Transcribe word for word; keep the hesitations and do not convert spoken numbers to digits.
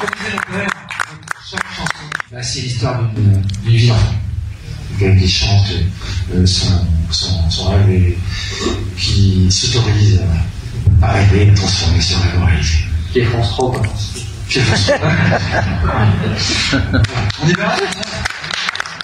chaque chanson, bah, c'est l'histoire d'une vie d'enfant. Quelqu'un qui chante euh, son, son, son rêve et qui s'autorise à, à rêver et transformer son rêve en réalité. Qui est France trois, quoi. Qui est France trois. On y va?